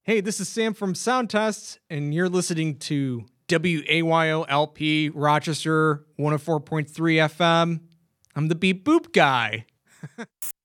Hey, this is Sam from Sound Tests, and you're listening to WAYO-LP Rochester 104.3 FM. I'm the beep boop guy.